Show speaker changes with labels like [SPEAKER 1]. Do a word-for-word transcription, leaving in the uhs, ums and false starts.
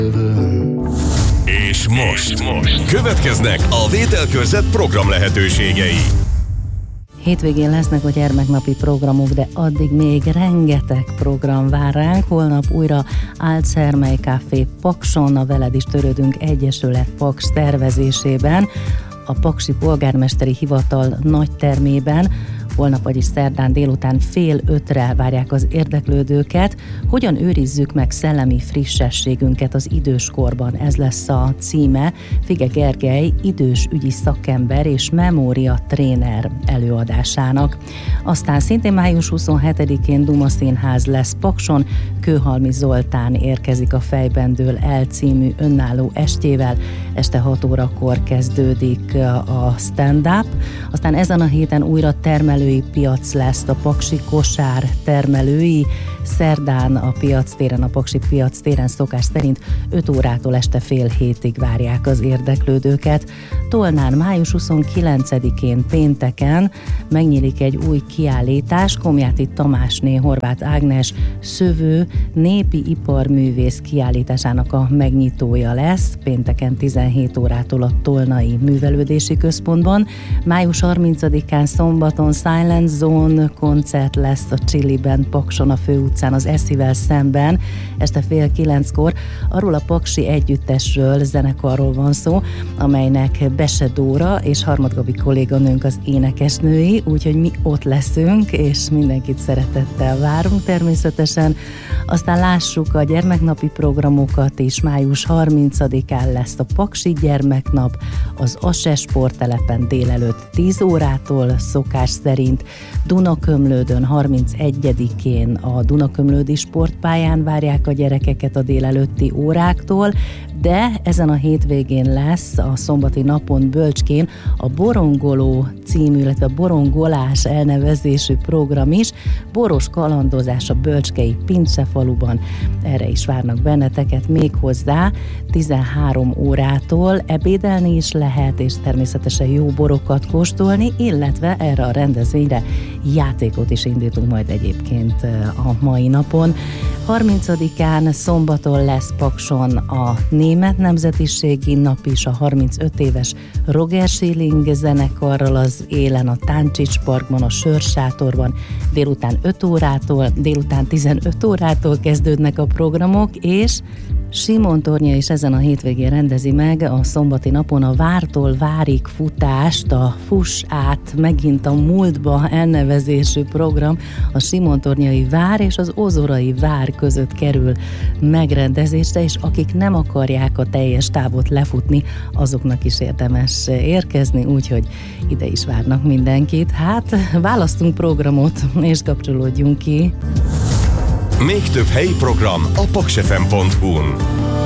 [SPEAKER 1] És most, most következnek a Vételkörzet program lehetőségei.
[SPEAKER 2] Hétvégén lesznek a gyermeknapi programok, de addig még rengeteg program vár ránk. Holnap újra Altszermely Café Pakson, a Veled is törődünk Egyesület Paks tervezésében, a Paksi Polgármesteri Hivatal nagytermében. Holnap, vagyis szerdán délután fél ötre várják az érdeklődőket. Hogyan őrizzük meg szellemi frissességünket az időskorban? Ez lesz a címe Fige Gergely idős ügyi szakember és memória tréner előadásának. Aztán szintén május huszonhetedikén Duma Színház lesz Pakson, Kőhalmi Zoltán érkezik a Fejben dől el című önálló estjével. Este hat órakor kezdődik a stand-up. Aztán ezen a héten újra termelői piac lesz, a Paksi Kosár termelői. Szerdán a piac téren, a Paksi piac téren szokás szerint öt órától este fél hétig várják az érdeklődőket. Tolnán május huszonkilencedikén pénteken megnyílik egy új kiállítás. Komjáti Tamásné Horváth Ágnes szövő népi iparművész kiállításának a megnyitója lesz. Pénteken tizenhét órától a Tolnai Művelődési Központban. május harmincadikán szombaton Silent Zone koncert lesz a Chiliben Pakson, a főutcán az Eszivel szemben, este fél kilenckor. Arról a paksi együttesről, zenekarról van szó, amelynek Bese Dóra és Harmad Gabi kolléganőnk az énekesnői, úgyhogy mi ott leszünk, és mindenkit szeretettel várunk természetesen. Aztán lássuk a gyermeknapi programokat is. május harmincadikán lesz a Paksi Gyermeknap az Asse Sporttelepen délelőtt tíz órától szokás szerint. Dunakömlődön harmincegyedikén a Dunakömlődi sportpályán várják a gyerekeket a délelőtti óráktól, de ezen a hétvégén lesz a szombati napon Bölcskén a Borongoló című, illetve Borongolás elnevezésű program is. Boros kalandozás a bölcskei Pincsefaluban. Erre is várnak benneteket még hozzá tizenhárom órától. Ebédelni is lehet, és természetesen jó borokat kóstolni, illetve erre a rendezvényre játékot is indítunk majd egyébként a mai napon. harmincadikán szombaton lesz Pakson a német nemzetiségi nap is, a harmincöt éves Roger Schilling zenekarral az élen, a Táncsics Parkban, a Sörsátorban délután öt órától, délután tizenöt órától kezdődnek a programok, és Simon Tornya is ezen a hétvégén rendezi meg a szombati napon a Vártól Várig futást, a Fuss át megint a múltba elnevezésű program a Simontornyai vár és az Ozorai vár között kerül megrendezésre, és akik nem akarják a teljes távot lefutni, azoknak is érdemes érkezni, úgyhogy ide is várnak mindenkit. Hát választunk programot, és kapcsolódjunk ki.
[SPEAKER 1] Még több helyi program a paksefem pont hu-n.